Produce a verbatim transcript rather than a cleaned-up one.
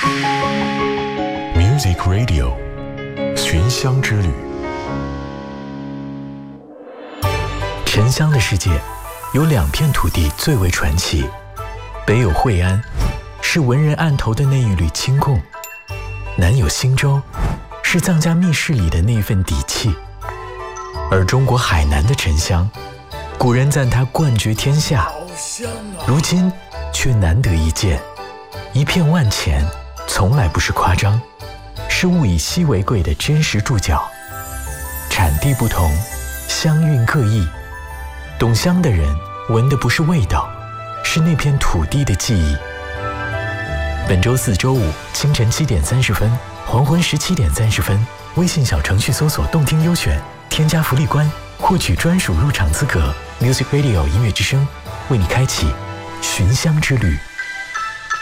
Music Radio 寻香之旅。 沉香的世界有两片土地最为传奇，北有惠安，是文人案头的那一缕清供；南有新州，是藏家密室里的那份底气。而中国海南的沉香，古人赞它冠绝天下，如今却难得一见。一片万钱，从来不是夸张，是物以稀为贵的真实注脚。产地不同，香韵各异。懂香的人闻的不是味道，是那片土地的记忆。本周四、周五清晨七点三十分，黄昏十七点三十分，微信小程序搜索“动听优选”，添加福利关，获取专属入场资格。Music Radio 音乐之声为你开启寻香之旅。